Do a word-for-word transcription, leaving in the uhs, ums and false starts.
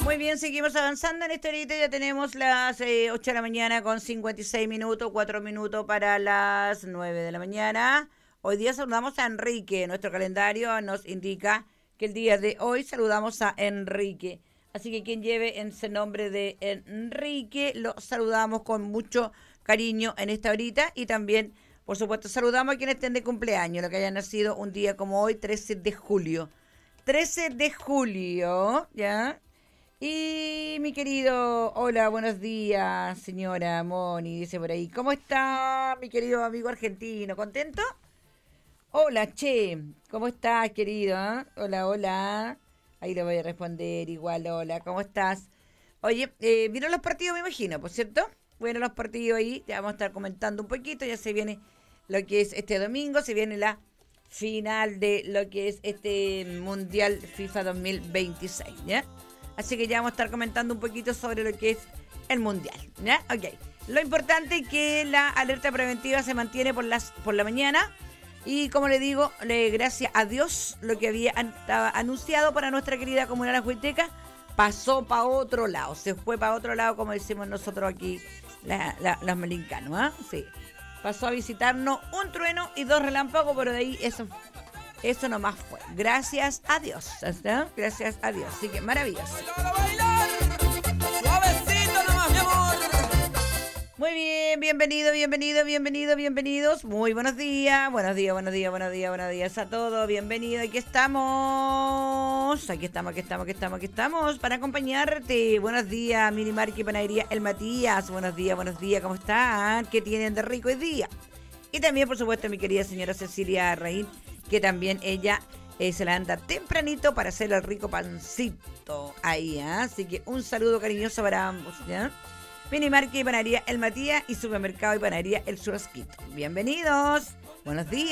Muy bien, seguimos avanzando en esta horita. Ya tenemos las eh, ocho de la mañana con cincuenta y seis minutos, cuatro minutos para las nueve de la mañana. Hoy día saludamos a Enrique. Nuestro calendario nos indica que el día de hoy saludamos a Enrique. Así que quien lleve ese nombre de Enrique, lo saludamos con mucho cariño en esta horita. Y también, por supuesto, saludamos a quienes estén de cumpleaños, los que hayan nacido un día como hoy, trece de julio. trece de julio, ¿ya? Y mi querido, hola, buenos días, señora Moni, dice por ahí. ¿Cómo está mi querido amigo argentino? ¿Contento? Hola, che, ¿cómo estás, querido? ¿Eh? Hola, hola. Ahí le voy a responder igual, hola, ¿cómo estás? Oye, eh, ¿vieron los partidos, me imagino, por cierto? Bueno, los partidos ahí, ya vamos a estar comentando un poquito, ya se viene lo que es este domingo, se viene la final de lo que es este Mundial FIFA dos mil veintiséis, ¿ya? Así que ya vamos a estar comentando un poquito sobre lo que es el Mundial, ¿ya? Ok. Lo importante es que la alerta preventiva se mantiene por las por la mañana. Y como le digo, le, gracias a Dios, lo que había estaba anunciado para nuestra querida comunidad huiteca pasó para otro lado. Se fue para otro lado, como decimos nosotros aquí, la, la, los melincanos, ¿ah? ¿eh? Sí. Pasó a visitarnos un trueno y dos relámpagos, pero de ahí eso Eso nomás fue. Gracias a Dios. ¿Está? Gracias a Dios. Así que maravilloso. Bailar, bailar. Suavecito nomás, mi amor. Muy bien, bienvenido, bienvenido, bienvenido, bienvenidos. Muy buenos días. Buenos días, buenos días, buenos días, buenos días a todos. Bienvenido. Aquí estamos. Aquí estamos, aquí estamos, aquí estamos, aquí estamos para acompañarte. Buenos días, Mini Marque Panadería El Matías. Buenos días, buenos días. ¿Cómo están? ¿Qué tienen de rico hoy día? Y también, por supuesto, mi querida señora Cecilia Raín, que también ella eh, se la anda tempranito para hacer el rico pancito ahí, ¿eh? Así que un saludo cariñoso para ambos, ¿ya? Minimarque y Panadería El Matías y Supermercado y Panadería El Churrasquito. Bienvenidos, buenos días.